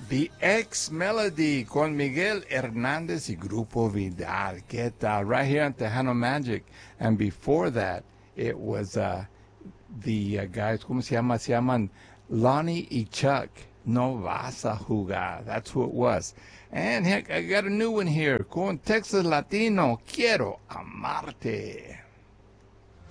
The X Melody con Miguel Hernández y Grupo Vidal. ¿Qué tal? Right here on Tejano Magic. And before that, it was the guys, ¿cómo se llama? Se llaman Lonnie y Chuck. No vas a jugar. That's who it was. And heck, I got a new one here. Con Texas Latino. Quiero amarte.